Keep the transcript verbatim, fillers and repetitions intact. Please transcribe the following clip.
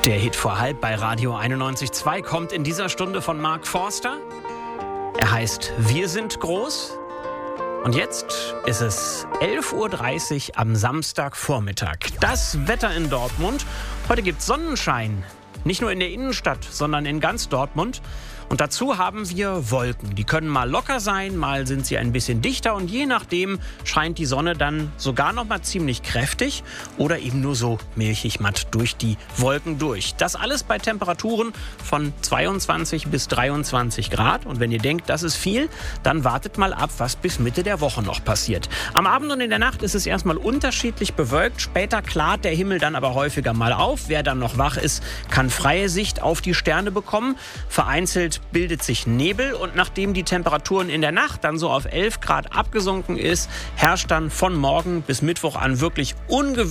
Der Hit vor halb bei Radio einundneunzig Komma zwei kommt in dieser Stunde von Mark Forster. Er heißt Wir sind groß. Und jetzt ist es elf Uhr dreißig am Samstagvormittag. Das Wetter in Dortmund. Heute gibt es Sonnenschein. Nicht nur in der Innenstadt, sondern in ganz Dortmund. Und dazu haben wir Wolken. Die können mal locker sein, mal sind sie ein bisschen dichter. Und je nachdem scheint die Sonne dann sogar noch mal ziemlich kräftig oder eben nur so milchig matt durch die Wolken durch. Das alles bei Temperaturen von zweiundzwanzig bis dreiundzwanzig Grad. Und wenn ihr denkt, das ist viel, dann wartet mal ab, was bis Mitte der Woche noch passiert. Am Abend und in der Nacht ist es erstmal unterschiedlich bewölkt. Später klart der Himmel dann aber häufiger mal auf. Wer dann noch wach ist, kann freie Sicht auf die Sterne bekommen. Vereinzelt bildet sich Nebel und nachdem die Temperaturen in der Nacht dann so auf elf Grad abgesunken ist, herrscht dann von morgen bis Mittwoch an wirklich ungewöhnlich